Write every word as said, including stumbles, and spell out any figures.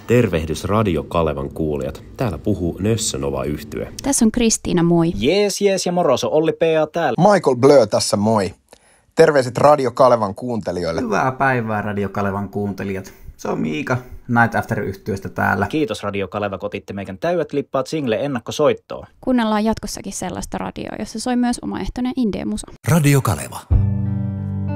Tervehdys Radio Kalevan kuulijat. Täällä puhuu Nössönova yhtye. Tässä on Kristiina, moi. Jees, jees ja moroso, Olli P A täällä. Michael Blö tässä, moi. Terveiset Radio Kalevan kuuntelijoille. Hyvää päivää Radio Kalevan kuuntelijat. Se on Miika Night After-yhtyeestä täällä. Kiitos Radio Kaleva, kun otitte meikän täydet lippaat single ennakkosoittoon. Kuunnellaan jatkossakin sellaista radioa, jossa soi myös omaehtoinen indie-musa. Radio Kaleva.